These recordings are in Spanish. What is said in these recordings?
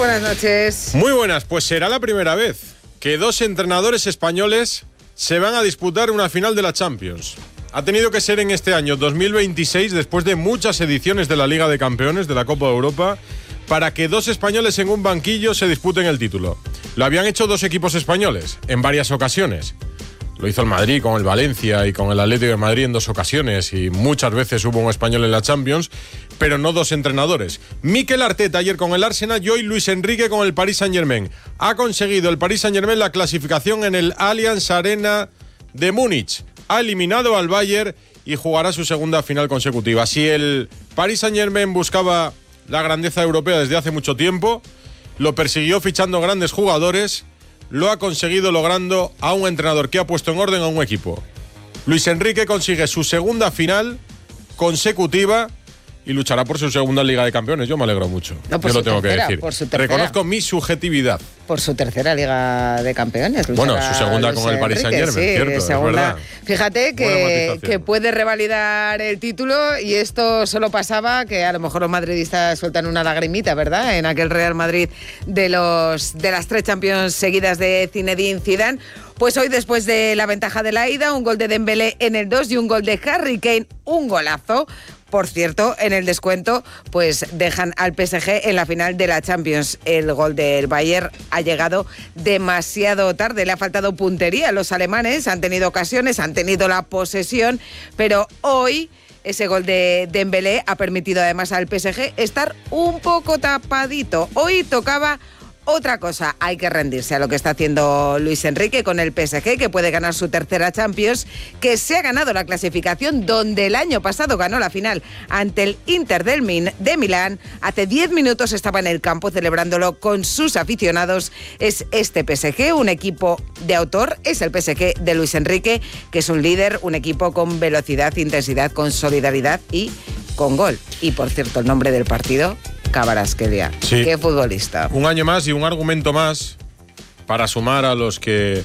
buenas noches. Muy buenas, pues será la primera vez que dos entrenadores españoles se van a disputar una final de la Champions. Ha tenido que ser en este año 2026, después de muchas ediciones de la Liga de Campeones, de la Copa de Europa, para que dos españoles en un banquillo se disputen el título. Lo habían hecho dos equipos españoles en varias ocasiones. Lo hizo el Madrid con el Valencia y con el Atlético de Madrid en dos ocasiones, y muchas veces hubo un español en la Champions, pero no dos entrenadores. Mikel Arteta ayer con el Arsenal y hoy Luis Enrique con el Paris Saint-Germain. Ha conseguido el Paris Saint-Germain la clasificación en el Allianz Arena de Múnich. Ha eliminado al Bayern y jugará su segunda final consecutiva. Si el Paris Saint-Germain buscaba la grandeza europea desde hace mucho tiempo, lo persiguió fichando grandes jugadores, lo ha conseguido logrando a un entrenador que ha puesto en orden a un equipo. Luis Enrique consigue su segunda final consecutiva y luchará por su segunda Liga de Campeones. Yo me alegro mucho. No, yo lo tengo que decir. Reconozco mi subjetividad. Por su tercera Liga de Campeones. Bueno, su segunda con el Paris Saint-Germain, sí, cierto, segunda. Es verdad. Fíjate que puede revalidar el título, y esto solo pasaba que a lo mejor los madridistas sueltan una lagrimita, ¿verdad? En aquel Real Madrid de las 3 Champions seguidas de Zinedine Zidane. Pues hoy, después de la ventaja de la ida, un gol de Dembélé en el 2 y un gol de Harry Kane, un golazo. Por cierto, en el descuento, pues dejan al PSG en la final de la Champions. El gol del Bayern ha llegado demasiado tarde, le ha faltado puntería. Los alemanes han tenido ocasiones, han tenido la posesión, pero hoy ese gol de Dembélé ha permitido además al PSG estar un poco tapadito. Hoy tocaba otra cosa, hay que rendirse a lo que está haciendo Luis Enrique con el PSG, que puede ganar su tercera Champions, que se ha ganado la clasificación donde el año pasado ganó la final ante el Inter de Milán. Hace 10 minutos estaba en el campo celebrándolo con sus aficionados. Es este PSG, un equipo de autor, es el PSG de Luis Enrique, que es un líder, un equipo con velocidad, intensidad, con solidaridad y con gol. Y por cierto, el nombre del partido: Kvaratskhelia. Sí. Qué futbolista. Un año más y un argumento más para sumar a los que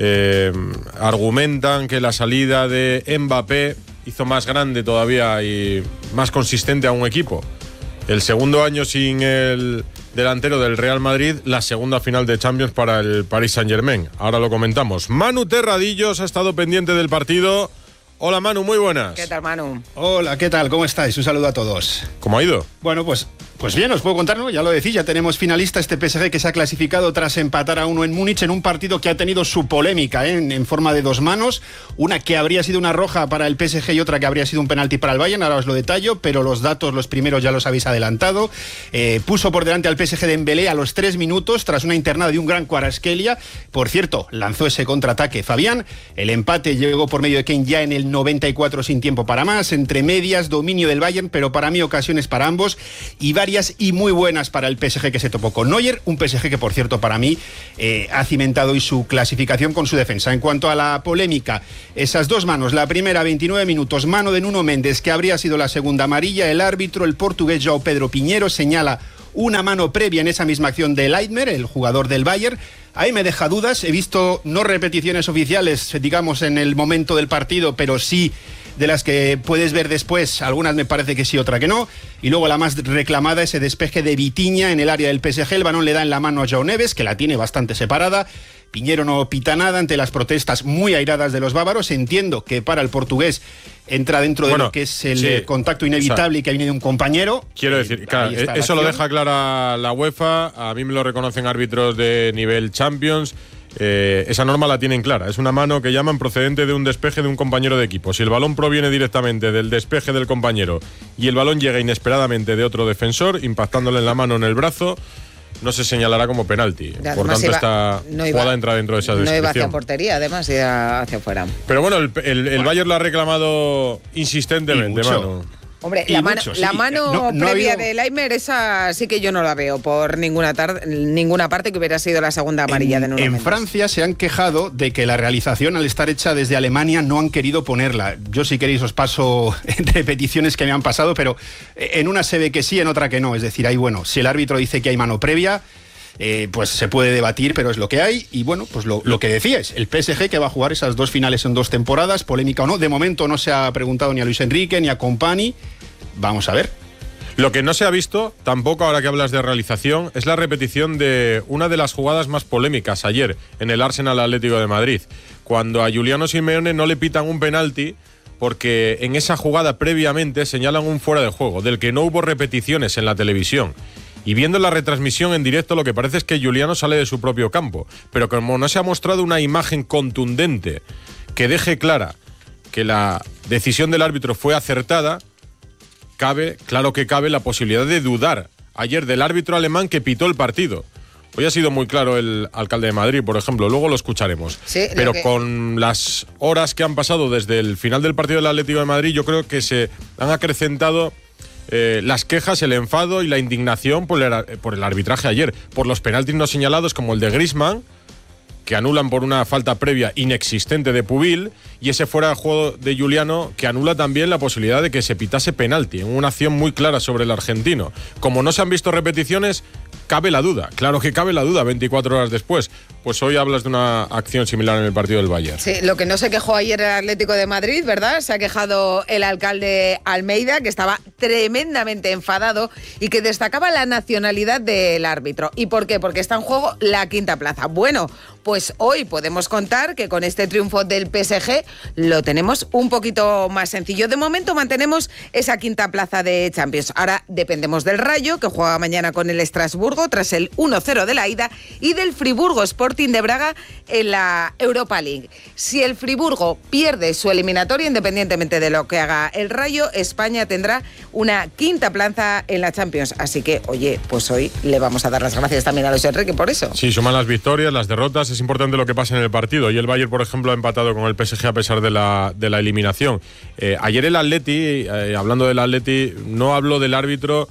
argumentan que la salida de Mbappé hizo más grande todavía y más consistente a un equipo. El segundo año sin el delantero del Real Madrid, la segunda final de Champions para el Paris Saint-Germain. Ahora lo comentamos. Manu Terradillos ha estado pendiente del partido. Hola Manu, muy buenas. ¿Qué tal, Manu? Hola, ¿qué tal? ¿Cómo estáis? Un saludo a todos. ¿Cómo ha ido? Bueno, pues bien, os puedo contar, ¿no? Ya lo decís, ya tenemos finalista, este PSG que se ha clasificado tras empatar a 1 en Múnich en un partido que ha tenido su polémica, en forma de 2 manos, una que habría sido una roja para el PSG y otra que habría sido un penalti para el Bayern. Ahora os lo detallo, pero los datos, los primeros ya los habéis adelantado. Puso por delante al PSG de Dembélé a los 3 minutos tras una internada de un gran Kvaratskhelia. Por cierto, lanzó ese contraataque Fabián. El empate llegó por medio de Kane ya en el 94 sin tiempo para más. Entre medias, dominio del Bayern, pero para mí ocasiones para ambos y varias y muy buenas para el PSG, que se topó con Neuer. Un PSG que, por cierto, para mí ha cimentado hoy su clasificación con su defensa. En cuanto a la polémica, esas 2 manos, la primera 29 minutos, mano de Nuno Méndez, que habría sido la segunda amarilla. El árbitro, el portugués João Pedro Pinheiro, señala una mano previa en esa misma acción de Leitner, el jugador del Bayern. Ahí me deja dudas, he visto no repeticiones oficiales, digamos, en el momento del partido, pero sí de las que puedes ver después, algunas me parece que sí, otra que no. Y luego la más reclamada, ese despeje de Vitinha en el área del PSG, el balón le da en la mano a João Neves, que la tiene bastante separada. Piñero no pita nada ante las protestas muy airadas de los bávaros. Entiendo que para el portugués entra dentro de lo que es el contacto inevitable, y que viene de un compañero. Quiero decir, claro, eso lo deja clara la UEFA. A mí me lo reconocen árbitros de nivel Champions. Esa norma la tienen clara. Es una mano que llaman procedente de un despeje de un compañero de equipo. Si el balón proviene directamente del despeje del compañero y el balón llega inesperadamente de otro defensor, impactándole en la mano o en el brazo, no se señalará como penalti. Por tanto, esta jugada entra dentro de esa descripción. No iba hacia portería, además, iba hacia afuera. Pero bueno, el Bayern lo ha reclamado insistentemente, Manu. Hombre, la mano previa de Leitner, esa sí que yo no la veo por ninguna parte, que hubiera sido la segunda amarilla de Nuno Méndez. En Francia se han quejado de que la realización, al estar hecha desde Alemania, no han querido ponerla. Yo, si queréis, os paso repeticiones que me han pasado, pero en una se ve que sí, en otra que no. Es decir, ahí, bueno, si el árbitro dice que hay mano previa, pues se puede debatir, pero es lo que hay. Y bueno, pues lo que decíais, el PSG, que va a jugar esas 2 finales en 2 temporadas, polémica o no. De momento no se ha preguntado ni a Luis Enrique ni a Company. Vamos a ver. Lo que no se ha visto, tampoco ahora que hablas de realización, es la repetición de una de las jugadas más polémicas ayer en el Arsenal Atlético de Madrid, cuando a Giuliano Simeone no le pitan un penalti porque en esa jugada previamente señalan un fuera de juego, del que no hubo repeticiones en la televisión. Y viendo la retransmisión en directo, lo que parece es que Giuliano sale de su propio campo. Pero como no se ha mostrado una imagen contundente que deje clara que la decisión del árbitro fue acertada, claro que cabe la posibilidad de dudar ayer del árbitro alemán que pitó el partido. Hoy ha sido muy claro el alcalde de Madrid, por ejemplo, luego lo escucharemos. Sí, pero con las horas que han pasado desde el final del partido del Atlético de Madrid, yo creo que se han acrecentado las quejas, el enfado y la indignación por el arbitraje ayer, por los penaltis no señalados como el de Griezmann, que anulan por una falta previa inexistente de Pubil, y ese fuera de juego de Giuliano, que anula también la posibilidad de que se pitase penalti, en una acción muy clara sobre el argentino. Como no se han visto repeticiones, cabe la duda. Claro que cabe la duda 24 horas después. Pues hoy hablas de una acción similar en el partido del Bayern. Sí, lo que no se quejó ayer el Atlético de Madrid, ¿verdad? Se ha quejado el alcalde Almeida, que estaba tremendamente enfadado y que destacaba la nacionalidad del árbitro. ¿Y por qué? Porque está en juego la quinta plaza. Bueno, pues hoy podemos contar que con este triunfo del PSG lo tenemos un poquito más sencillo. De momento mantenemos esa quinta plaza de Champions. Ahora dependemos del Rayo, que juega mañana con el Estrasburgo tras el 1-0 de la ida, y del Friburgo Sporting de Braga en la Europa League. Si el Friburgo pierde su eliminatoria, independientemente de lo que haga el Rayo, España tendrá una quinta plaza en la Champions. Así que, oye, pues hoy le vamos a dar las gracias también a Luis Enrique por eso. Sí, suman las victorias, las derrotas, es importante lo que pasa en el partido. Y el Bayern, por ejemplo, ha empatado con el PSG a pesar de la eliminación. Ayer el Atleti, hablando del Atleti, no habló del árbitro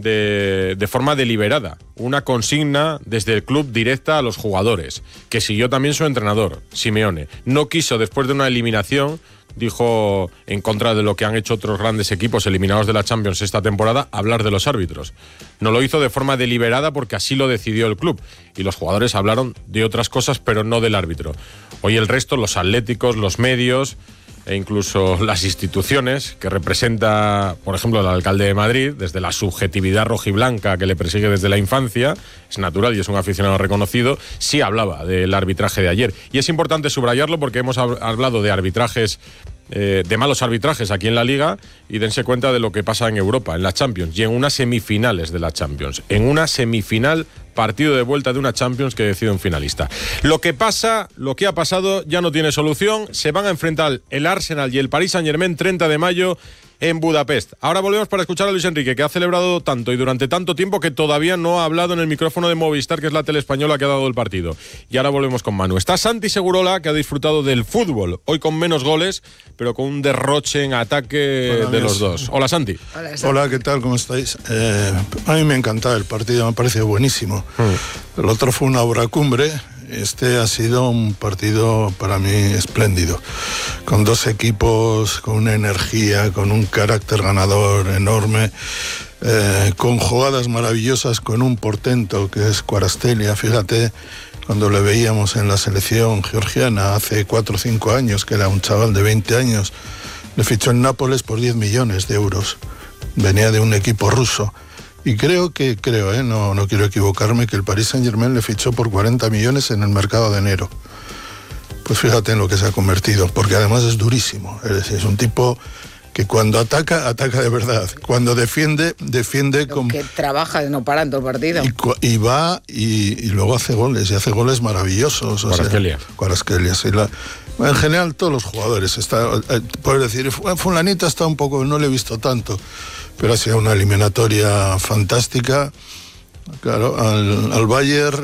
de forma deliberada, una consigna desde el club directa a los jugadores, que siguió también su entrenador, Simeone. No quiso, después de una eliminación, dijo, en contra de lo que han hecho otros grandes equipos eliminados de la Champions esta temporada, hablar de los árbitros. No lo hizo de forma deliberada porque así lo decidió el club, y los jugadores hablaron de otras cosas, pero no del árbitro. Hoy el resto, los atléticos, los medios e incluso las instituciones que representa, por ejemplo, el alcalde de Madrid, desde la subjetividad rojiblanca que le persigue desde la infancia, es natural y es un aficionado reconocido, sí hablaba del arbitraje de ayer. Y es importante subrayarlo porque hemos hablado de arbitrajes, de malos arbitrajes aquí en la Liga, y dense cuenta de lo que pasa en Europa, en la Champions, y en unas semifinales de la Champions. En una semifinal, partido de vuelta de una Champions que decide un finalista. Lo que ha pasado ya no tiene solución. Se van a enfrentar el Arsenal y el Paris Saint-Germain 30 de mayo en Budapest. Ahora volvemos para escuchar a Luis Enrique, que ha celebrado tanto y durante tanto tiempo que todavía no ha hablado en el micrófono de Movistar, que es la tele española que ha dado el partido. Y ahora volvemos con Manu. Está Santi Segurola, que ha disfrutado del fútbol, hoy con menos goles, pero con un derroche en ataque de los dos. Hola, Santi. Hola, ¿qué tal? ¿Cómo estáis? A mí me ha encantado el partido, me parece buenísimo. El otro fue una obra cumbre. Este ha sido un partido para mí espléndido, con dos equipos, con una energía, con un carácter ganador enorme, con jugadas maravillosas, con un portento que es Kvaratskhelia. Fíjate, cuando le veíamos en la selección georgiana hace 4 o 5 años, que era un chaval de 20 años, le fichó en Nápoles por 10 millones de euros. Venía de un equipo ruso. Y creo, no quiero equivocarme, que el Paris Saint-Germain le fichó por 40 millones en el mercado de enero. Pues fíjate en lo que se ha convertido, porque además es durísimo. Es decir, es un tipo que cuando ataca de verdad. Cuando defiende como... Que trabaja no parando el partido. Y va y luego hace goles, y hace goles maravillosos. Kvaratskhelia, sí. En general, todos los jugadores. Puedes decir, fulanito está un poco, no le he visto tanto, pero ha sido una eliminatoria fantástica. Claro, al Bayern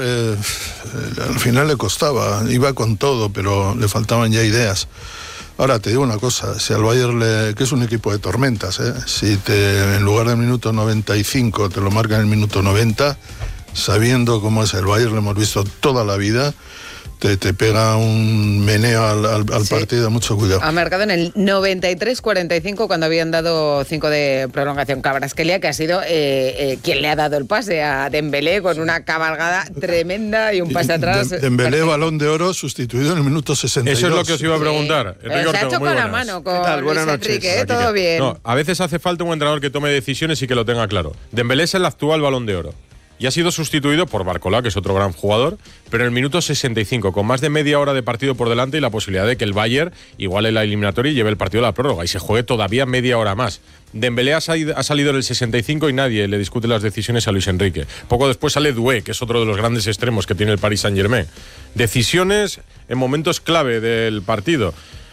al final le costaba, iba con todo, pero le faltaban ya ideas. Ahora te digo una cosa, si al Bayern, que es un equipo de tormentas, si en lugar del minuto 95 te lo marcan en el minuto 90, sabiendo cómo es el Bayern, lo hemos visto toda la vida, te pega un meneo al partido, mucho cuidado. Ha marcado en el 93-45 cuando habían dado 5 de prolongación. Kvaratskhelia, que ha sido quien le ha dado el pase a Dembélé con una cabalgada tremenda y un pase atrás. Dembélé, Balón de Oro, sustituido en el minuto 62. Eso es lo que os iba a preguntar. Se ha hecho con la mano con Luis Enrique, todo bien. No, a veces hace falta un entrenador que tome decisiones y que lo tenga claro. Dembélé es el actual Balón de Oro. Y ha sido sustituido por Barcola, que es otro gran jugador, pero en el minuto 65, con más de media hora de partido por delante y la posibilidad de que el Bayern iguale la eliminatoria y lleve el partido a la prórroga y se juegue todavía media hora más. Dembélé ha salido en el 65 y nadie le discute las decisiones a Luis Enrique. Poco después sale Doué, que es otro de los grandes extremos que tiene el Paris Saint-Germain. Decisiones en momentos clave del partido.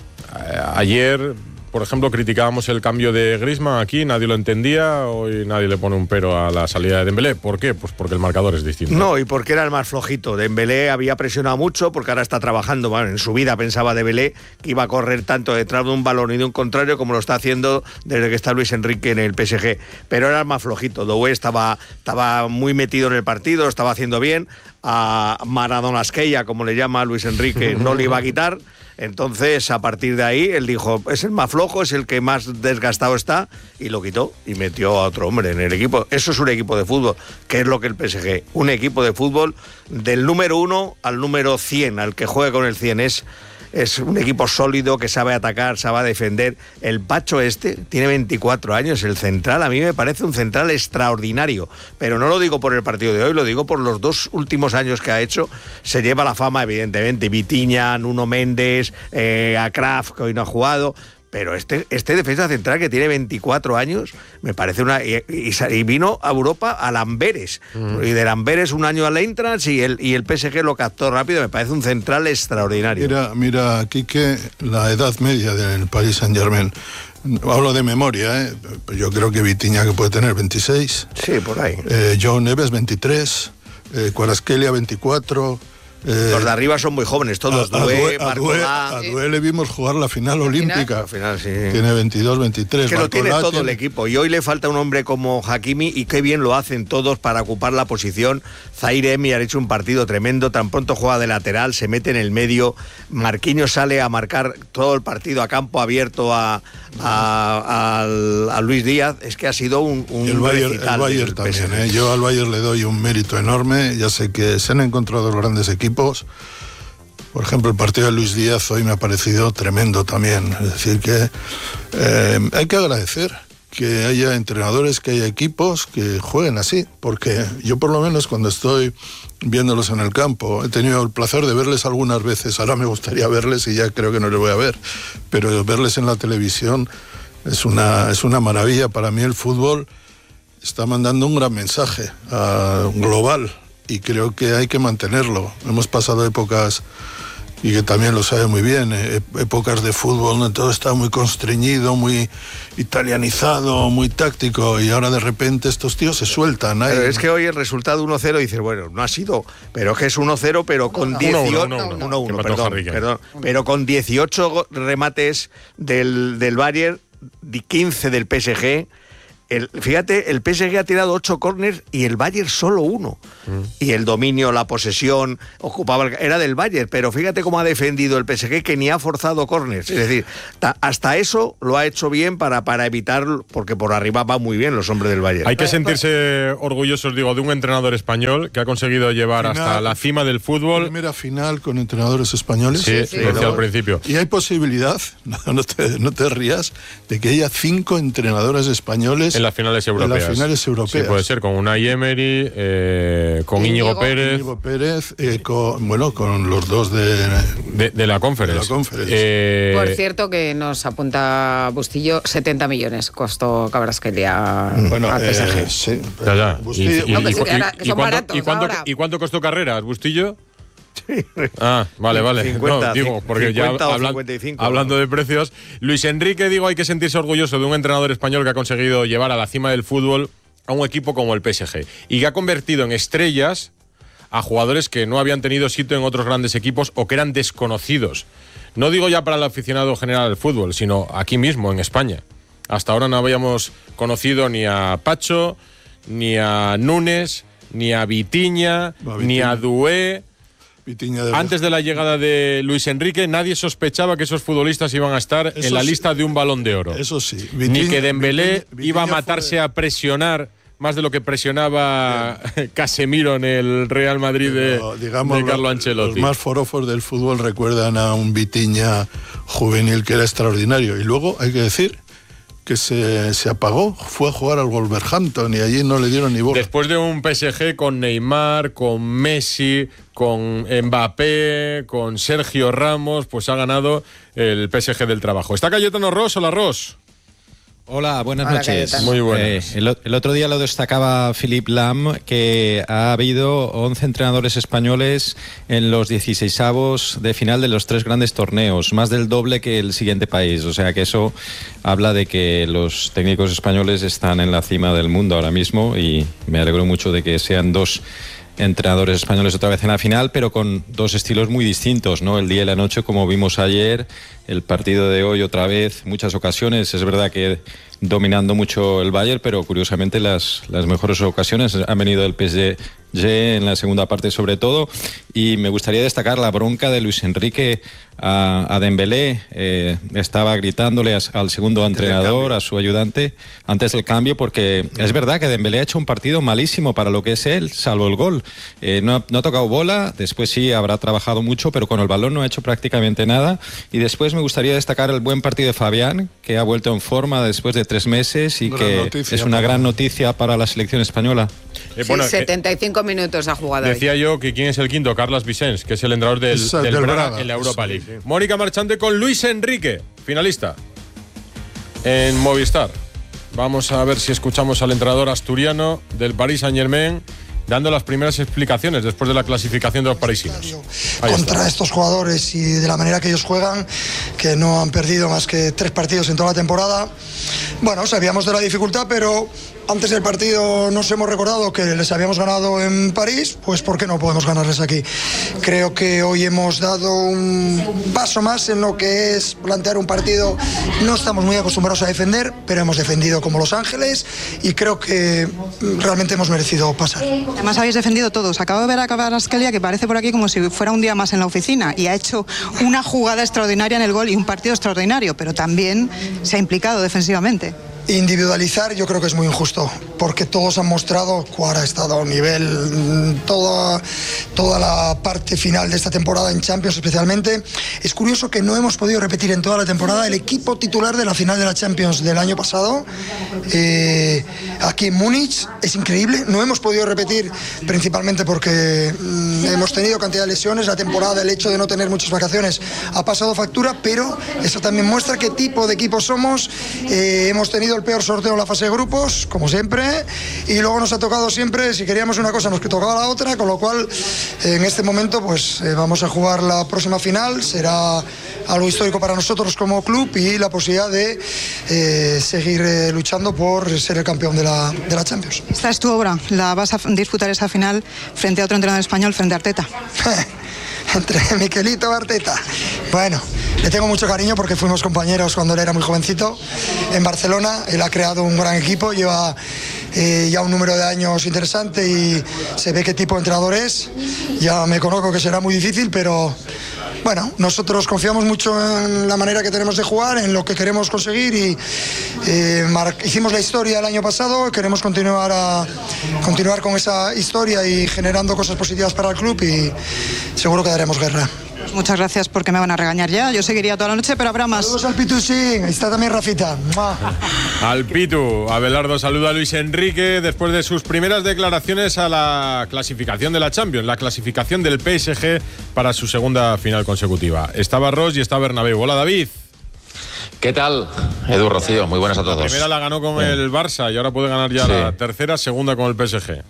Ayer, por ejemplo, criticábamos el cambio de Griezmann aquí, nadie lo entendía, hoy nadie le pone un pero a la salida de Dembélé. ¿Por qué? Pues porque el marcador es distinto. No, y porque era el más flojito. Dembélé había presionado mucho porque ahora está trabajando. Bueno, en su vida pensaba Dembélé que iba a correr tanto detrás de un balón y de un contrario como lo está haciendo desde que está Luis Enrique en el PSG. Pero era el más flojito. Doué estaba muy metido en el partido, estaba haciendo bien. A Maradonasqueia, como le llama Luis Enrique, no le iba a quitar. Entonces, a partir de ahí, él dijo, es el más flojo, es el que más desgastado está, y lo quitó y metió a otro hombre en el equipo. Eso es un equipo de fútbol, que es lo que el PSG. Un equipo de fútbol del número 1 al número 100, al que juegue con el 100. Es un equipo sólido que sabe atacar, sabe defender. El Pacho tiene 24 años, el central, a mí me parece un central extraordinario, pero no lo digo por el partido de hoy, lo digo por los 2 últimos años que ha hecho. Se lleva la fama, evidentemente, Vitinha, Nuno Méndez, a Kraft, que hoy no ha jugado. Pero este defensa central que tiene 24 años, me parece y vino a Europa a Lamberes. Y de Lamberes un año al Eintracht y el PSG lo captó rápido. Me parece un central extraordinario. Mira, Quique, la edad media del Paris Saint-Germain. Hablo de memoria, yo creo que Vitinha que puede tener 26. Sí, por ahí. Joao Neves 23, Kvaratskhelia 24. Los de arriba son muy jóvenes, todos. A Doué le vimos jugar la final olímpica. La final, sí. Tiene 22, 23. Que lo tiene todo el equipo. Y hoy le falta un hombre como Hakimi, y qué bien lo hacen todos para ocupar la posición. Zaire Emery ha hecho un partido tremendo. Tan pronto juega de lateral, se mete en el medio. Marquinhos sale a marcar todo el partido a campo abierto a Luis Díaz. Es que ha sido un el Bayern también. Yo al Bayern le doy un mérito enorme. Ya sé que se han encontrado grandes equipos. Por ejemplo, el partido de Luis Díaz hoy me ha parecido tremendo también. Es decir, que hay que agradecer que haya entrenadores, que haya equipos que jueguen así, porque yo por lo menos cuando estoy viéndolos en el campo, he tenido el placer de verles algunas veces, ahora me gustaría verles y ya creo que no les voy a ver, pero verles en la televisión es una maravilla. Para mí el fútbol está mandando un gran mensaje global, y creo que hay que mantenerlo. Hemos pasado épocas, y que también lo sabe muy bien, épocas de fútbol donde todo está muy constreñido, muy italianizado, muy táctico, y ahora de repente estos tíos se sueltan. Pero es que hoy el resultado 1-0, dices, bueno, no ha sido, pero es que es 1-0, pero con 1-1, pero con 18 remates del Bayern, 15 del PSG. Fíjate, el PSG ha tirado 8 córners y el Bayern solo 1. Y el dominio, la posesión, era del Bayern, pero fíjate cómo ha defendido el PSG, que ni ha forzado córners. Es decir, hasta eso lo ha hecho bien para evitar, porque por arriba van muy bien los hombres del Bayern. Hay que sentirse orgullosos, digo, de un entrenador español que ha conseguido llevar hasta la cima del fútbol. Primera final con entrenadores españoles. Sí, decía al principio. Y hay posibilidad, no te rías, de que haya 5 entrenadores españoles en las finales europeas. Sí, puede ser, con Unai Emery, con Íñigo Pérez. Con los dos de la Conference. Por cierto, que nos apunta Bustillo, 70 millones costó Kvaratskhelia al PSG. Sí, ya. ¿Y cuánto costó Carreras, Bustillo? Sí. Ah, vale. 50, no, digo, porque 50 ya hablando de precios, Luis Enrique, digo, hay que sentirse orgulloso de un entrenador español que ha conseguido llevar a la cima del fútbol a un equipo como el PSG y que ha convertido en estrellas a jugadores que no habían tenido sitio en otros grandes equipos o que eran desconocidos. No digo ya para el aficionado general del fútbol, sino aquí mismo, en España. Hasta ahora no habíamos conocido ni a Pacho, ni a Núñez, ni a Vitinha, ni a Doué. Antes de la llegada de Luis Enrique, nadie sospechaba que esos futbolistas iban a estar en la lista de un Balón de Oro. Eso sí. Ni que Dembélé iba a matarse a presionar más de lo que presionaba Casemiro en el Real Madrid de Carlo Ancelotti. Los más forofos del fútbol recuerdan a un Vitinha juvenil que era extraordinario. Y luego hay que decir que se apagó, fue a jugar al Wolverhampton y allí no le dieron ni bola. Después de un PSG con Neymar, con Messi, con Mbappé, con Sergio Ramos, pues ha ganado el PSG del trabajo. ¿Está Cayetano Ros? Hola, Ros. Hola, buenas noches. Cayetano. Muy buenas. El otro día lo destacaba Philippe Lam, que ha habido 11 entrenadores españoles en los 16avos de final de los 3 grandes torneos, más del doble que el siguiente país. O sea que eso habla de que los técnicos españoles están en la cima del mundo ahora mismo, y me alegro mucho de que sean 2 entrenadores españoles otra vez en la final, pero con 2 estilos muy distintos, ¿no? El día y la noche, como vimos ayer, el partido de hoy otra vez, muchas ocasiones, es verdad que dominando mucho el Bayern, pero curiosamente las mejores ocasiones han venido del PSG en la segunda parte sobre todo, y me gustaría destacar la bronca de Luis Enrique a Dembélé. Estaba gritándole al segundo entrenador, a su ayudante, antes del cambio, porque es verdad que Dembélé ha hecho un partido malísimo para lo que es él, salvo el gol. No ha tocado bola, después sí habrá trabajado mucho, pero con el balón no ha hecho prácticamente nada. Y después me gustaría destacar el buen partido de Fabián, que ha vuelto en forma después de 3 meses y que es una gran noticia para la selección española. Bueno, 75 minutos ha jugado. Decía yo que quién es el quinto, Carles Vicens, que es el entrenador del Braga en la Europa League. Sí. Mónica Marchante con Luis Enrique, finalista en Movistar. Vamos a ver si escuchamos al entrenador asturiano del Paris Saint-Germain dando las primeras explicaciones después de la clasificación de los parisinos. Contra estos jugadores y de la manera que ellos juegan, que no han perdido más que 3 partidos en toda la temporada. Bueno, sabíamos de la dificultad, pero antes del partido nos hemos recordado que les habíamos ganado en París, pues ¿por qué no podemos ganarles aquí? Creo que hoy hemos dado un paso más en lo que es plantear un partido. No estamos muy acostumbrados a defender, pero hemos defendido como Los Ángeles y creo que realmente hemos merecido pasar. Además habéis defendido todos. Acabo de ver a Kvaratskhelia, que parece por aquí como si fuera un día más en la oficina, y ha hecho una jugada extraordinaria en el gol y un partido extraordinario, pero también se ha implicado defensivamente. Individualizar yo creo que es muy injusto, porque todos han mostrado cuál ha estado a un nivel toda la parte final de esta temporada en Champions especialmente. Es curioso que no hemos podido repetir en toda la temporada el equipo titular de la final de la Champions del año pasado aquí en Múnich. Es increíble, no hemos podido repetir principalmente porque hemos tenido cantidad de lesiones. La temporada, el hecho de no tener muchas vacaciones ha pasado factura, pero eso también muestra qué tipo de equipo somos. Hemos tenido el peor sorteo en la fase de grupos, como siempre, y luego nos ha tocado siempre, si queríamos una cosa nos tocaba la otra, con lo cual en este momento pues vamos a jugar la próxima final. Será algo histórico para nosotros como club y la posibilidad de seguir luchando por ser el campeón de la Champions. Esta es tu obra, la vas a disputar esa final frente a otro entrenador español, frente a Arteta. Entre Miquelito y Arteta. Bueno, le tengo mucho cariño porque fuimos compañeros cuando él era muy jovencito en Barcelona. Él ha creado un gran equipo, lleva ya un número de años interesante y se ve qué tipo de entrenador es. Ya me conozco que será muy difícil, pero bueno, nosotros confiamos mucho en la manera que tenemos de jugar, en lo que queremos conseguir y hicimos la historia el año pasado, queremos continuar con esa historia y generando cosas positivas para el club y seguro que daremos guerra. Muchas gracias, porque me van a regañar ya. Yo seguiría toda la noche, pero habrá más. Saludos al Pitu, sí. Ahí está también Rafita. Al Pitu. Abelardo saluda a Luis Enrique después de sus primeras declaraciones a la clasificación de la Champions, la clasificación del PSG para su segunda final consecutiva. Estaba Ross y está Bernabéu. Hola, David. ¿Qué tal, Edu, Rocío? Muy buenas a todos. La primera la ganó con el Barça y ahora puede ganar ya la tercera, segunda con el PSG.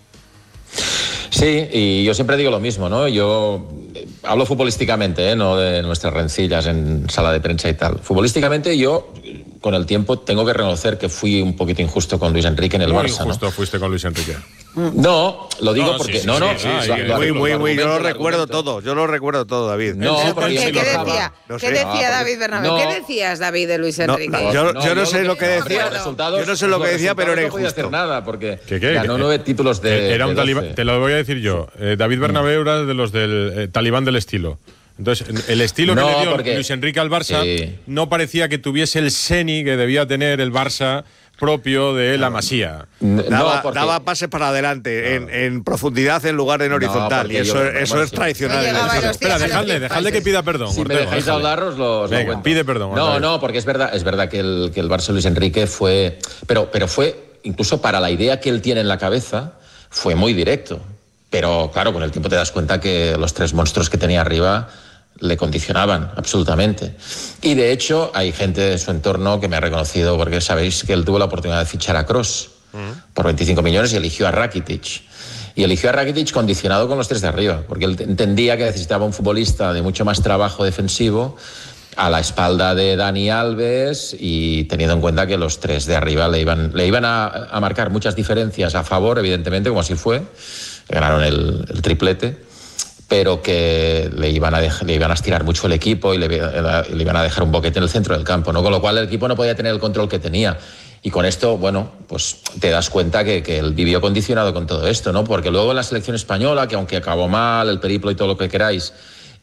Sí, y yo siempre digo lo mismo, ¿no? Yo hablo futbolísticamente, no de nuestras rencillas en sala de prensa y tal. Futbolísticamente yo, con el tiempo, tengo que reconocer que fui un poquito injusto con Luis Enrique en el Barça. Muy injusto, ¿no? Fuiste con Luis Enrique. No, Lo digo porque... Sí, No, sí, no, sí, sí, Muy, yo lo recuerdo todo, David. No, porque ¿Qué explicaba. decía? ¿Qué decía David Bernabéu? ¿Qué decías, David, de Luis Enrique? Yo no sé lo que decía. Yo no sé lo que decía, pero era injusto. No podía hacer nada porque ganó 9 títulos de... Era un talibán, te lo voy a decir yo. David Bernabéu era de los del talibán del estilo. Entonces, el estilo que le dio Luis Enrique al Barça no parecía que tuviese el seni que debía tener el Barça propio de la Masía. Daba pases para adelante, en profundidad en lugar de en horizontal, y eso es tradicional. Espera, dejadle que pida perdón. Si me dejáis hablar, os lo cuento. Pide perdón. No, porque es verdad que el Barça Luis Enrique fue... Pero fue, incluso para la idea que él tiene en la cabeza, fue muy directo. Pero claro, con el tiempo te das cuenta que los 3 monstruos que tenía arriba le condicionaban absolutamente. Y de hecho hay gente de su entorno que me ha reconocido, porque sabéis que él tuvo la oportunidad de fichar a Kroos por 25 millones y eligió a Rakitic. Y eligió a Rakitic condicionado con los 3 de arriba, porque él entendía que necesitaba un futbolista de mucho más trabajo defensivo a la espalda de Dani Alves, y teniendo en cuenta que los 3 de arriba le iban a marcar muchas diferencias a favor, evidentemente, como así fue. Ganaron el triplete, pero que le iban a estirar mucho el equipo y le iban a dejar un boquete en el centro del campo, ¿no? Con lo cual el equipo no podía tener el control que tenía. Y con esto, bueno, pues te das cuenta que él vivió condicionado con todo esto, ¿no? Porque luego en la selección española, que aunque acabó mal, el periplo y todo lo que queráis,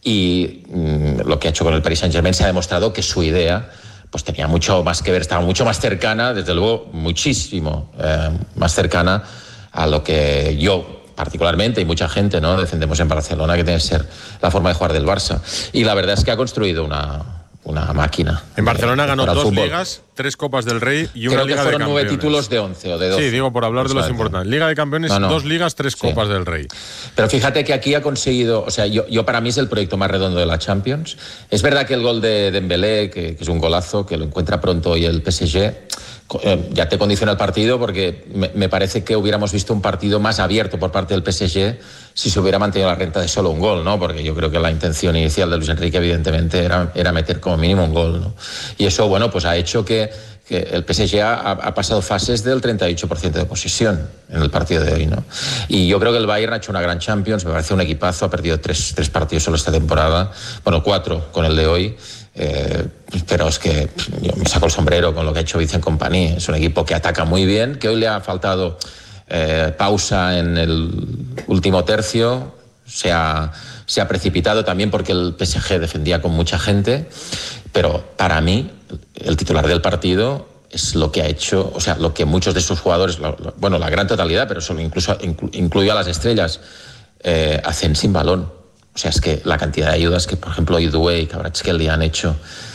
y lo que ha hecho con el Paris Saint-Germain, se ha demostrado que su idea pues tenía mucho más que ver, estaba mucho más cercana, desde luego muchísimo más cercana a lo que yo particularmente y mucha gente, ¿no?, defendemos en Barcelona, que tiene que ser la forma de jugar del Barça. Y la verdad es que ha construido una máquina. En Barcelona ganó 2 ligas, 3 Copas del Rey y una Liga de Campeones. Creo que fueron 9 títulos de 11 o de 12. Sí, digo, por hablar de los importantes. Liga de Campeones, 2 ligas, 3 Copas del Rey. Pero fíjate que aquí ha conseguido, o sea, yo para mí es el proyecto más redondo de la Champions. Es verdad que el gol de Dembélé, que es un golazo, que lo encuentra pronto hoy el PSG, ya te condiciona el partido, porque me parece que hubiéramos visto un partido más abierto por parte del PSG si se hubiera mantenido la renta de solo un gol, ¿no? Porque yo creo que la intención inicial de Luis Enrique, evidentemente, era meter como mínimo un gol, ¿no? Y eso, bueno, pues ha hecho que el PSG ha pasado fases del 38% de posesión en el partido de hoy, ¿no? Y yo creo que el Bayern ha hecho una gran Champions, me parece un equipazo, ha perdido 3 partidos solo esta temporada, bueno, 4 con el de hoy. Pero es que yo me saco el sombrero con lo que ha hecho Vincent Kompany. Es un equipo que ataca muy bien, que hoy le ha faltado pausa en el último tercio, se ha precipitado también porque el PSG defendía con mucha gente, pero para mí el titular del partido es lo que ha hecho, o sea, lo que muchos de sus jugadores, bueno, la gran totalidad, pero solo incluyo a las estrellas, hacen sin balón. O sea, es que la cantidad de ayudas que, por ejemplo, Idoué y Kvaratskhelia han hecho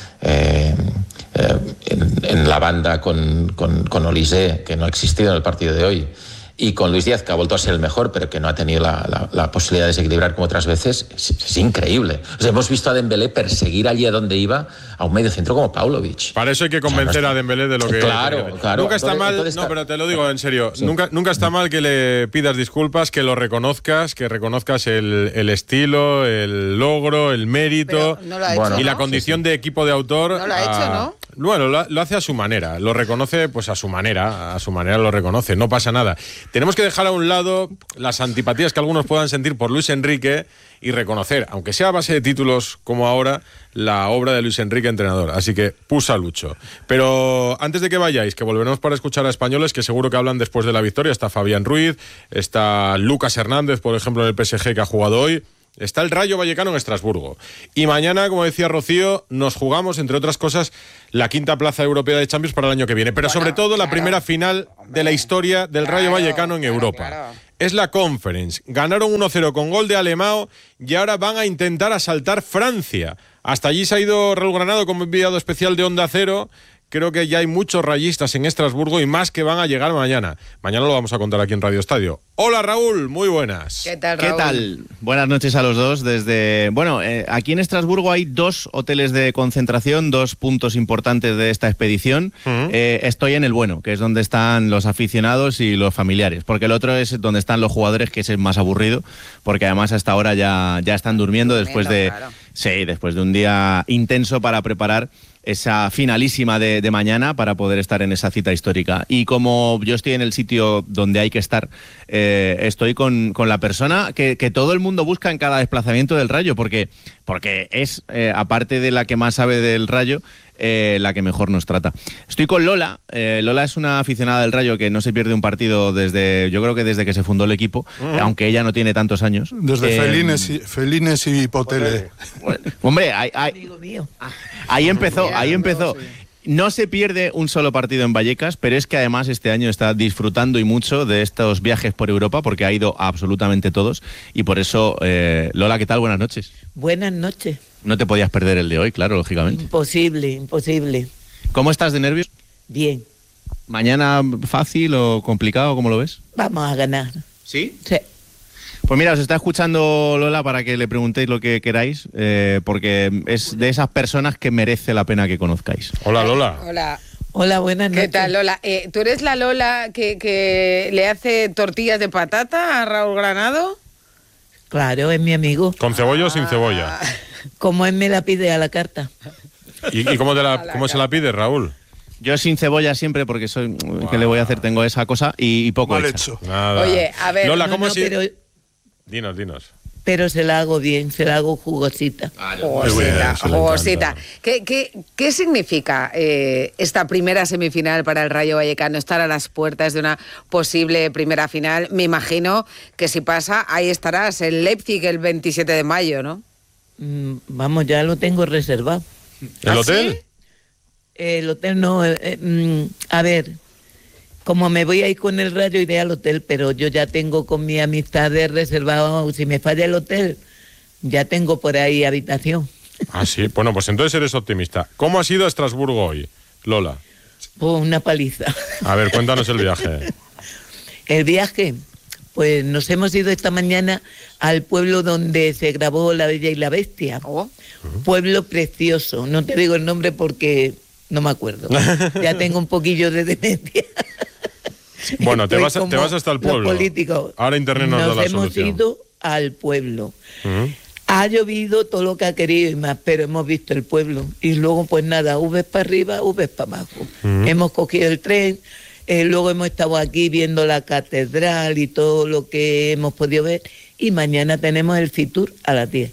en la banda con Olise, que no ha existido en el partido de hoy, y con Luis Díaz, que ha vuelto a ser el mejor, pero que no ha tenido la posibilidad de desequilibrar como otras veces, es increíble. O sea, hemos visto a Dembélé perseguir allí a donde iba a un medio centro como Paulovic. Para eso hay que convencer a Dembélé de lo que... Claro. Nunca está mal, no, pero te lo digo en serio, sí. Nunca está mal que le pidas disculpas, que lo reconozcas, que reconozcas el estilo, el logro, el mérito, no lo ha hecho, y la condición de equipo de autor. No lo ha hecho, ¿no? Bueno, lo hace a su manera, lo reconoce pues a su manera lo reconoce, no pasa nada. Tenemos que dejar a un lado las antipatías que algunos puedan sentir por Luis Enrique y reconocer, aunque sea a base de títulos como ahora, la obra de Luis Enrique entrenador. Así que pusa Lucho. Pero antes de que vayáis, que volveremos para escuchar a españoles que seguro que hablan después de la victoria. Está Fabián Ruiz, está Lucas Hernández, por ejemplo, en el PSG, que ha jugado hoy. Está el Rayo Vallecano en Estrasburgo. Y mañana, como decía Rocío, nos jugamos, entre otras cosas, la 5ª plaza europea de Champions para el año que viene. Pero sobre todo la primera final de la historia del Rayo Vallecano en Europa. Es la Conference. Ganaron 1-0 con gol de Alemão y ahora van a intentar asaltar Francia. Hasta allí se ha ido Raúl Granado como enviado especial de Onda Cero. Creo que ya hay muchos rayistas en Estrasburgo y más que van a llegar mañana. Mañana lo vamos a contar aquí en Radio Estadio. Hola Raúl, muy buenas. ¿Qué tal, Raúl? ¿Qué tal? Buenas noches a los dos. Aquí en Estrasburgo hay 2 hoteles de concentración, 2 puntos importantes de esta expedición. Estoy en el bueno, que es donde están los aficionados y los familiares, porque el otro es donde están los jugadores, que es el más aburrido, porque además hasta ahora ya están durmiendo después de... Claro. Sí, después de un día intenso para preparar esa finalísima de mañana para poder estar en esa cita histórica. Y como yo estoy en el sitio donde hay que estar, estoy con la persona que todo el mundo busca en cada desplazamiento del Rayo, porque es, aparte de la que más sabe del Rayo, la que mejor nos trata. Estoy con Lola. Lola es una aficionada del Rayo que no se pierde un partido yo creo que desde que se fundó el equipo, aunque ella no tiene tantos años. Desde Felines y Potele. Bueno, hombre, ahí empezó. No se pierde un solo partido en Vallecas, pero es que además este año está disfrutando y mucho de estos viajes por Europa, porque ha ido a absolutamente todos. Y por eso, Lola, ¿qué tal? Buenas noches. Buenas noches. No te podías perder el de hoy, claro, lógicamente. Imposible. ¿Cómo estás de nervios? Bien. ¿Mañana fácil o complicado? ¿Cómo lo ves? Vamos a ganar. ¿Sí? Sí. Pues mira, os está escuchando Lola para que le preguntéis lo que queráis, porque es de esas personas que merece la pena que conozcáis. Hola, Lola. Hola, buenas noches. ¿Qué tal, Lola? ¿Tú eres la Lola que le hace tortillas de patata a Raúl Granado? Claro, es mi amigo. ¿Con cebolla o sin cebolla? Como él me la pide a la carta. ¿Y cómo se la pide, Raúl? Yo sin cebolla siempre, porque soy... ¿Qué le voy a hacer? Tengo esa cosa y poco Mal hecha. hecho. Nada. Oye, a ver... Lola, ¿cómo si...? Pero Dinos. pero se la hago bien, se la hago jugosita. Jugosita. ¿Qué significa esta primera semifinal para el Rayo Vallecano? Estar a las puertas de una posible primera final. Me imagino que si pasa, ahí estarás, en Leipzig el 27 de mayo, ¿no? Vamos, ya lo tengo reservado. ¿El hotel? ¿Sí? El hotel no. A ver, como me voy a ir con el Rayo, iré al hotel, pero yo ya tengo con mi amistades reservado. Si me falla el hotel, ya tengo por ahí habitación. Ah, sí. Bueno, pues entonces eres optimista. ¿Cómo ha sido Estrasburgo hoy, Lola? Pues una paliza. A ver, cuéntanos el viaje. El viaje, pues nos hemos ido esta mañana al pueblo donde se grabó La Bella y la Bestia. Pueblo precioso. No te digo el nombre porque no me acuerdo. Ya tengo un poquillo de demencia. Bueno, te vas hasta el pueblo. Ahora Internet nos da la solución. Nos hemos ido al pueblo. Ha llovido todo lo que ha querido y más, pero hemos visto el pueblo. Y luego, pues nada, Vs para arriba, Vs para abajo. Hemos cogido el tren, luego hemos estado aquí viendo la catedral y todo lo que hemos podido ver. Y mañana tenemos el Fitur a las 10.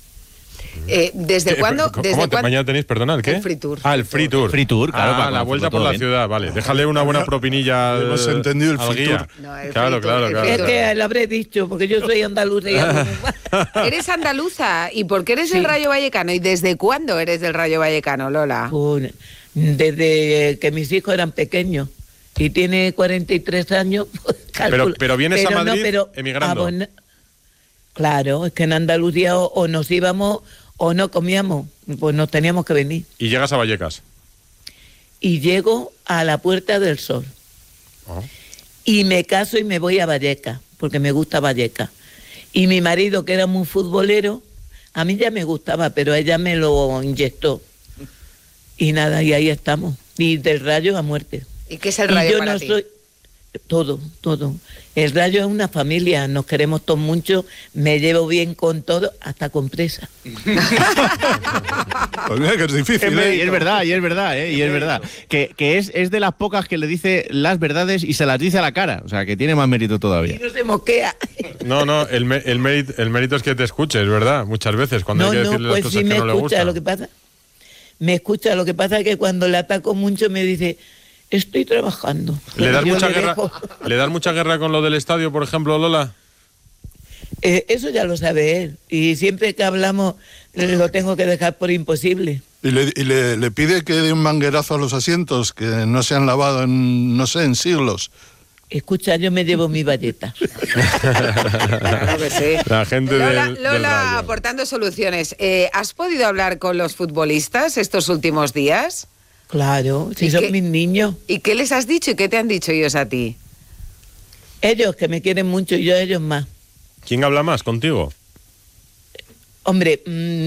¿Desde cuándo? Mañana tenéis, perdona, ¿el qué? El Free Tour. Ah, el Free Tour. Free Tour, claro. La vuelta por la ciudad, vale. Déjale una buena propinilla al, Hemos entendido el Free guía. Tour. No, el Claro. Es que lo habré dicho, porque yo soy andaluza y Eres andaluza. ¿Y por qué eres del Rayo Vallecano? ¿Y desde cuándo eres del Rayo Vallecano, Lola? Pues, desde que mis hijos eran pequeños. Y tiene 43 años. Pues, pero vienes a Madrid emigrando. Claro, es que en Andalucía o nos íbamos o no comíamos, pues nos teníamos que venir. Y llegas a Vallecas. Y llego a la Puerta del Sol. Y me caso y me voy a Vallecas, porque me gusta Vallecas. Y mi marido, que era muy futbolero, a mí ya me gustaba, pero ella me lo inyectó. Y nada, y ahí estamos. Y del Rayo a muerte. ¿Y qué es el Rayo para ti? Todo. El Rayo es una familia, nos queremos todos mucho, me llevo bien con todo, hasta con presa. Pues mira que es difícil, Y es verdad. Que es de las pocas que le dice las verdades y se las dice a la cara, o sea, que tiene más mérito todavía. Y no se mosquea. No, el mérito es que te escuche, es verdad, muchas veces, cuando hay que decirle las cosas que no le gustan. Me escucha, lo que pasa es que cuando le ataco mucho me dice... Estoy trabajando. ¿Le das mucha guerra con lo del estadio, por ejemplo, Lola? Eso ya lo sabe él. Y siempre que hablamos lo tengo que dejar por imposible. Y le pide que dé un manguerazo a los asientos, que no se han lavado en siglos. Escucha, yo me llevo mi valleta. Claro que sí. La gente Lola del Rayo. aportando soluciones. ¿Has podido hablar con los futbolistas estos últimos días? Claro, si son mis niños. ¿Y qué les has dicho y qué te han dicho ellos a ti? Ellos, que me quieren mucho, y yo a ellos más. ¿Quién habla más contigo? Hombre,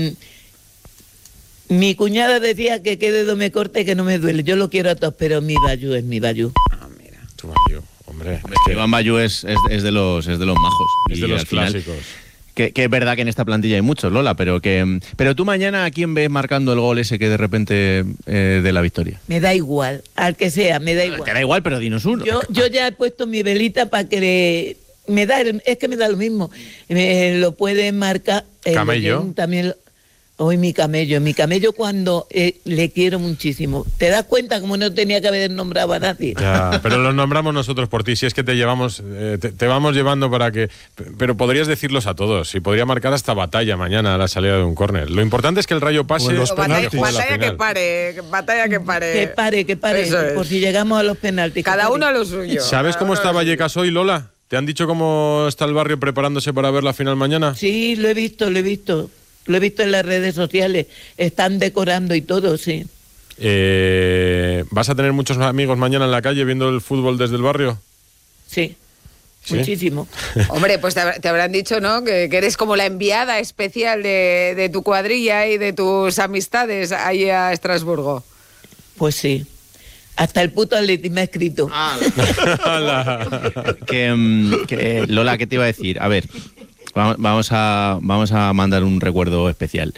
mi cuñada decía que qué dedo me corte y que no me duele. Yo lo quiero a todos, pero mi Bayú es mi Bayú. Ah, mira. Tu Bayú, hombre. Iván Bayú es de los majos. Es de los clásicos. Que es verdad que en esta plantilla hay muchos, Lola, pero tú mañana, ¿a quién ves marcando el gol ese que de repente de la victoria? Me da igual, al que sea, me da igual. Te da igual, pero dinos uno. Yo ya he puesto mi velita para que es que me da lo mismo. Lo puede marcar... Camello. También... Hoy mi camello cuando le quiero muchísimo. ¿Te das cuenta como no tenía que haber nombrado a nadie? Ya, pero los nombramos nosotros por ti, si es que te llevamos, te vamos llevando para que... Pero podrías decirlos a todos, y podría marcar hasta batalla mañana a la salida de un córner. Lo importante es que el Rayo pase... Batalla que pare. Que pare, por si llegamos a los penaltis. Cada uno a lo suyo. ¿Sabes cómo está Vallecas hoy, Lola? ¿Te han dicho cómo está el barrio preparándose para ver la final mañana? Sí, lo he visto. Lo he visto en las redes sociales. Están decorando y todo, sí. ¿Vas a tener muchos amigos mañana en la calle viendo el fútbol desde el barrio? Sí. Muchísimo. Hombre, pues te habrán dicho, ¿no? Que eres como la enviada especial de tu cuadrilla y de tus amistades ahí a Estrasburgo. Pues sí. Hasta el puto Atleti me ha escrito. Lola, ¿qué te iba a decir? A ver... Vamos a mandar un recuerdo especial.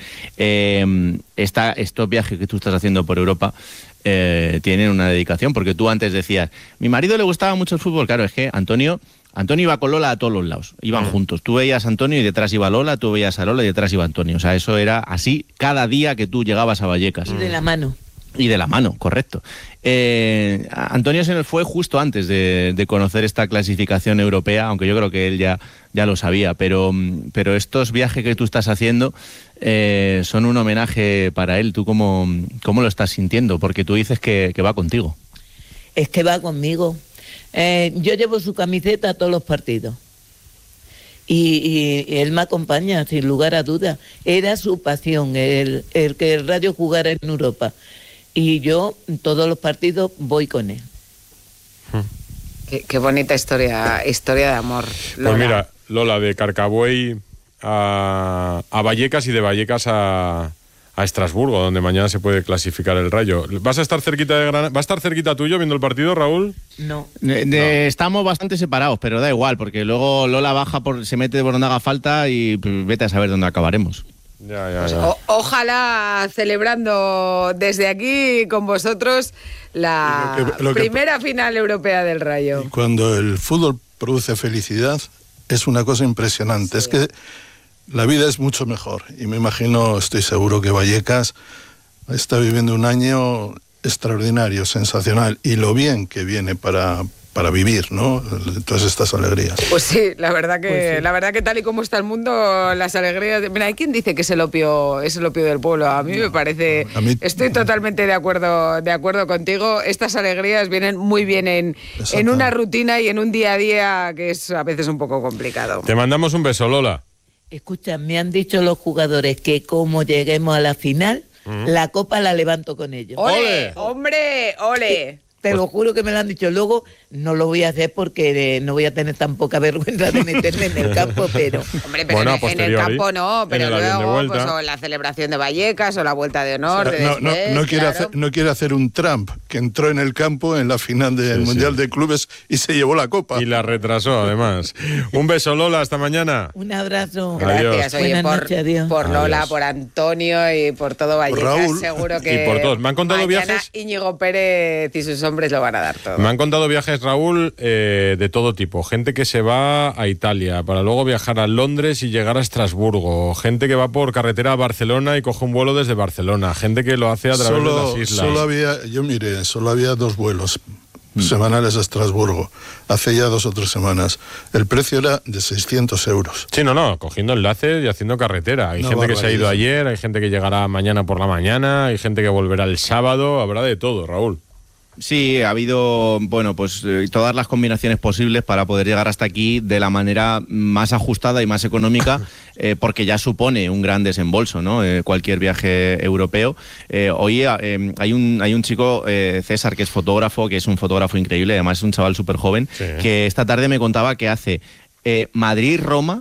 Estos viajes que tú estás haciendo por Europa tienen una dedicación, porque tú antes decías, mi marido le gustaba mucho el fútbol. Claro, es que Antonio iba con Lola a todos los lados, iban juntos. Tú veías a Antonio y detrás iba Lola, tú veías a Lola y detrás iba Antonio. O sea, eso era así cada día que tú llegabas a Vallecas. De la mano. Y de la mano, correcto. Antonio se nos fue justo antes de conocer esta clasificación europea, aunque yo creo que él ya lo sabía, pero estos viajes que tú estás haciendo son un homenaje para él. ¿Tú cómo lo estás sintiendo? Porque tú dices que va contigo. Es que va conmigo. Yo llevo su camiseta a todos los partidos. Y él me acompaña, sin lugar a dudas. Era su pasión, el que el Rayo jugara en Europa. Y yo, en todos los partidos, voy con él. Qué bonita historia de amor, Lola. Pues mira, Lola, de Carcabuey a Vallecas y de Vallecas a Estrasburgo, donde mañana se puede clasificar el Rayo. ¿Vas a estar cerquita de Granada? ¿Va a estar cerquita tuyo viendo el partido, Raúl? No. Estamos bastante separados, pero da igual, porque luego Lola se mete por donde haga falta y vete a saber dónde acabaremos. Ya. Ojalá celebrando desde aquí con vosotros la primera final europea del Rayo. Y cuando el fútbol produce felicidad es una cosa impresionante. Sí. Es que la vida es mucho mejor y me imagino, estoy seguro que Vallecas está viviendo un año extraordinario, sensacional, y lo bien que viene para vivir, ¿no? Todas estas alegrías. Pues sí, la verdad que tal y como está el mundo, las alegrías... Mira, hay quien dice que es el opio del pueblo. A mí me parece... Estoy totalmente de acuerdo contigo. Estas alegrías vienen muy bien en una rutina y en un día a día que es a veces un poco complicado. Te mandamos un beso, Lola. Escucha, me han dicho los jugadores que como lleguemos a la final, la copa la levanto con ellos. ¡Ole! ¡Hombre! ¡Ole! Te lo juro que me lo han dicho. Luego no lo voy a hacer porque no voy a tener tan poca vergüenza de meterme en el campo, pero... Hombre, pero bueno, en el campo no, pero luego pues, o la celebración de Vallecas o la vuelta de honor. No quiere hacer un Trump, que entró en el campo en la final del Mundial de Clubes y se llevó la copa. Y la retrasó, además. Un beso, Lola, hasta mañana. Un abrazo. Gracias, oye, por Lola, adiós. Por Antonio y por todo Vallecas. Por Raúl. Seguro que y por todos. Me han contado mañana viajes... Íñigo Pérez y sus hombres lo van a dar todo. Me han contado viajes, Raúl, de todo tipo. Gente que se va a Italia para luego viajar a Londres y llegar a Estrasburgo. Gente que va por carretera a Barcelona y coge un vuelo desde Barcelona. Gente que lo hace a través de las islas. Solo había 2 vuelos semanales a Estrasburgo, hace ya 2 o 3 semanas. El precio era de 600 euros. Sí, cogiendo enlaces y haciendo carretera. Hay gente que se ha ido ayer, hay gente que llegará mañana por la mañana, hay gente que volverá el sábado, habrá de todo, Raúl. Sí, ha habido, todas las combinaciones posibles para poder llegar hasta aquí de la manera más ajustada y más económica, porque ya supone un gran desembolso, ¿no? Cualquier viaje europeo. Hoy hay un chico, César, que es fotógrafo, que es un fotógrafo increíble, además es un chaval súper joven, que esta tarde me contaba que hace Madrid-Roma,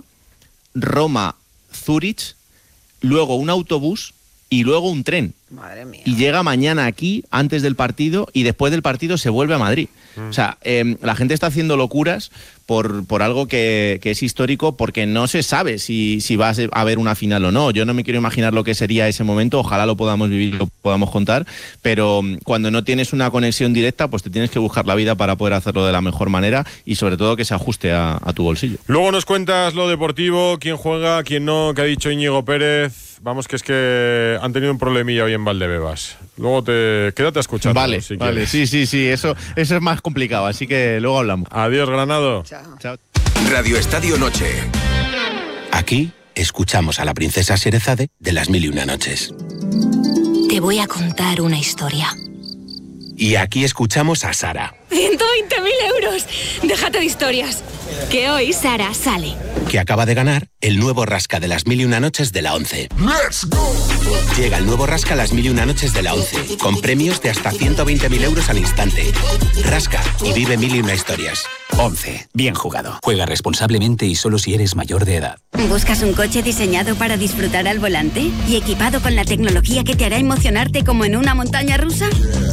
Roma-Zúrich, luego un autobús y luego un tren. Madre mía. Y llega mañana aquí, antes del partido, y después del partido se vuelve a Madrid. O sea, la gente está haciendo locuras por algo que es histórico, porque no se sabe si va a haber una final o no. Yo no me quiero imaginar lo que sería ese momento, ojalá lo podamos vivir, lo podamos contar, pero cuando no tienes una conexión directa, pues te tienes que buscar la vida para poder hacerlo de la mejor manera y sobre todo que se ajuste a tu bolsillo. Luego nos cuentas lo deportivo, quién juega, quién no, que ha dicho Íñigo Pérez. Vamos, que es que han tenido un problemilla hoy en Valdebebas. Luego quédate a escuchar. Vale, si vale, quieres. sí, eso es más complicado, así que luego hablamos. Adiós, Granado. Chao. Radio Estadio Noche. Aquí escuchamos a la princesa Sherezade de Las Mil y Una Noches. Te voy a contar una historia. Y aquí escuchamos a Sara, 120.000 euros. Déjate de historias. Que hoy Sara sale. que acaba de ganar el nuevo Rasca de Las Mil y Una Noches de la 11. ¡Let's go! Llega el nuevo Rasca Las Mil y Una Noches de la 11, con premios de hasta 120.000 euros al instante. Rasca y vive mil y una historias. 11. Bien jugado. Juega responsablemente y solo si eres mayor de edad. ¿Buscas un coche diseñado para disfrutar al volante y equipado con la tecnología que te hará emocionarte como en una montaña rusa?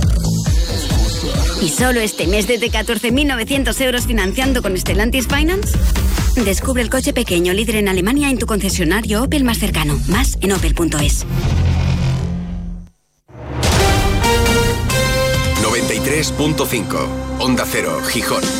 ¿Y solo este mes desde 14.900 euros financiando con Stellantis Finance? Descubre el coche pequeño líder en Alemania en tu concesionario Opel más cercano. Más en opel.es. 93.5 Onda Cero, Gijón.